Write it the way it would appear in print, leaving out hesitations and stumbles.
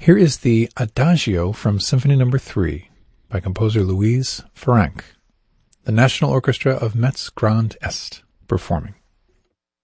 Here is the Adagio from Symphony No. 3 by composer Louise Franck, the National Orchestra of Metz Grand Est performing.